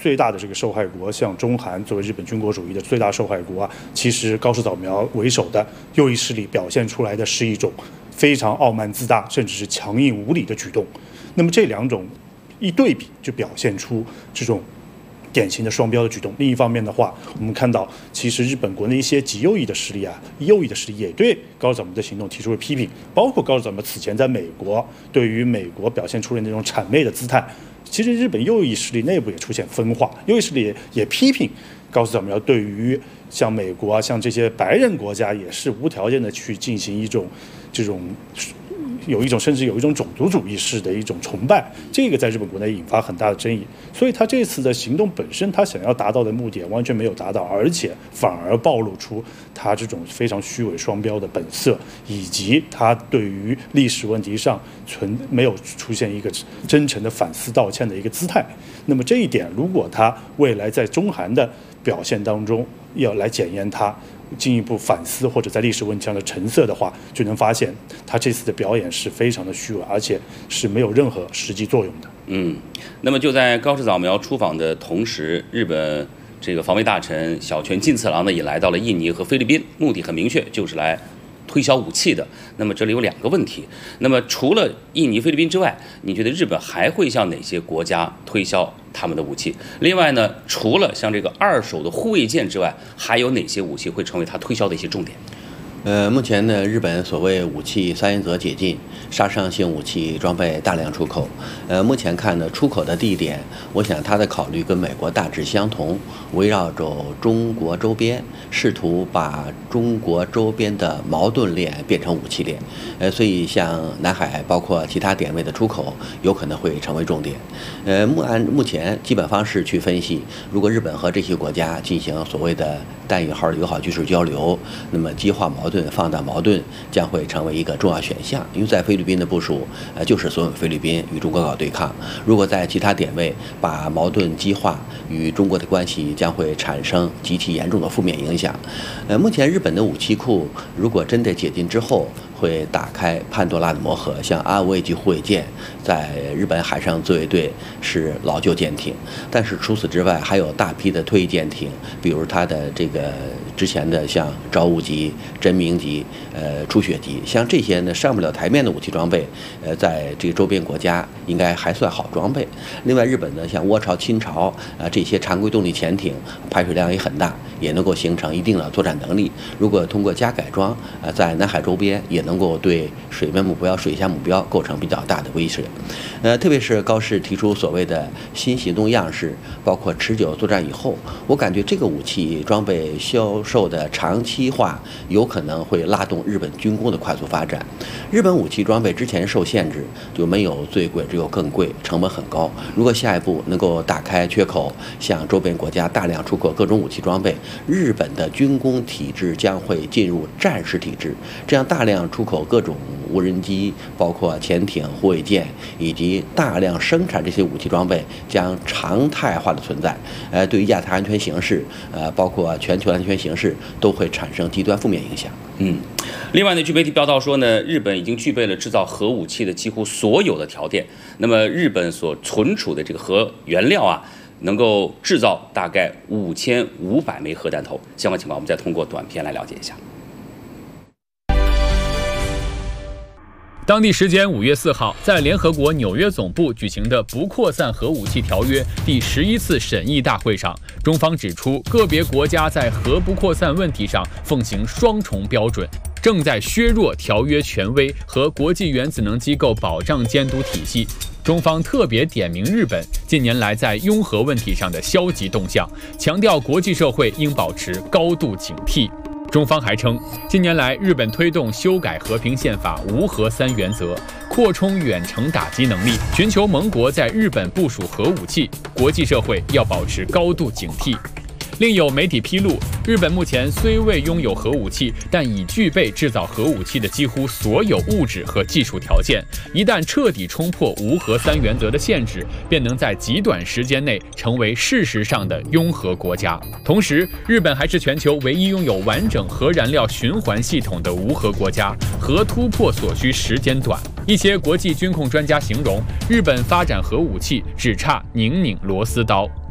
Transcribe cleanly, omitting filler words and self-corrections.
最大的这个受害国，像中韩作为日本军国主义的最大受害国啊，其实高市早苗为首的右翼势力表现出来的是一种非常傲慢自大，甚至是强硬无理的举动。那么这两种一对比，就表现出这种典型的双标的举动。另一方面的话，我们看到其实日本国内一些极右翼的势力啊，右翼的势力也对高市早苗的行动提出了批评，包括高市早苗此前在美国对于美国表现出的那种谄媚的姿态。其实日本右翼势力内部也出现分化，右翼势力也批评高市早苗对于像美国啊，像这些白人国家也是无条件的去进行一种这种。甚至有一种种族主义式的一种崇拜，这个在日本国内引发很大的争议。所以他这次的行动本身，他想要达到的目的完全没有达到，而且反而暴露出他这种非常虚伪双标的本色，以及他对于历史问题上没有出现一个真诚的反思道歉的一个姿态。那么这一点，如果他未来在中韩的表现当中要来检验他进一步反思或者在历史问题上的成色的话，就能发现他这次的表演是非常的虚伪，而且是没有任何实际作用的。 那么就在高市早苗出访的同时，日本这个防卫大臣小泉进次郎呢也来到了印尼和菲律宾，目的很明确，就是来推销武器的。那么这里有两个问题，那么除了印尼、菲律宾之外，你觉得日本还会向哪些国家推销他们的武器？另外呢，除了像这个二手的护卫舰之外，还有哪些武器会成为他推销的一些重点？ 目前呢，日本所谓武器三原则解禁，杀伤性武器装备大量出口。目前看呢，出口的地点，我想他的考虑跟美国大致相同，围绕着中国周边，试图把中国周边的矛盾链变成武器链。所以像南海包括其他点位的出口，有可能会成为重点。按目前基本方式去分析，如果日本和这些国家进行所谓的弹引号友好军事交流，那么激化矛盾、放大矛盾将会成为一个重要选项。因为在菲律宾的部署，就是所有菲律宾与中国搞对抗。如果在其他点位把矛盾激化，与中国的关系将会产生极其严重的负面影响。目前日本的武器库如果真的解禁之后，会打开潘多拉的魔盒，像阿武卫级护卫舰在日本海上自卫队是老旧舰艇，但是除此之外还有大批的退役舰艇，比如它的这个之前的像昭武级、真名级、初雪级，像这些呢上不了台面的武器装备，在这个周边国家应该还算好装备。另外，日本呢像倭巢、钦巢这些常规动力潜艇，排水量也很大，也能够形成一定的作战能力。如果通过加改装，在南海周边也能够对水面目标、水下目标构成比较大的威慑。特别是高市提出所谓的新行动样式，包括持久作战以后，我感觉这个武器装备销售的长期化有可能会拉动日本军工的快速发展。日本武器装备之前受限制，就没有最贵，只有更贵，成本很高。如果下一步能够打开缺口，向周边国家大量出口各种武器装备，日本的军工体制将会进入战时体制。这样大量出口各种无人机，包括潜艇、护卫舰，以及大量生产这些武器装备，将常态化的存在。对于亚太安全形势，包括全球安全形势，都会产生极端负面影响。 另外呢，据媒体报道说呢，日本已经具备了制造核武器的几乎所有的条件。那么日本所存储的这个核原料啊，能够制造大概5500枚核弹头。相关情况我们再通过短片来了解一下。 当地时间5月4号，在联合国纽约总部举行的不扩散核武器条约第11次审议大会上，中方指出，个别国家在核不扩散问题上奉行双重标准，正在削弱条约权威和国际原子能机构保障监督体系。中方特别点名日本近年来在拥核问题上的消极动向，强调国际社会应保持高度警惕。中方还称，近年来日本推动修改和平宪法无核三原则，扩充远程打击能力，寻求盟国在日本部署核武器，国际社会要保持高度警惕。另有媒体披露，日本目前虽未拥有核武器，但已具备制造核武器的几乎所有物质和技术条件。一旦彻底冲破无核三原则的限制，便能在极短时间内成为事实上的拥核国家。同时，日本还是全球唯一拥有完整核燃料循环系统的无核国家，核突破所需时间短。一些国际军控专家形容，日本发展核武器只差拧拧螺丝刀。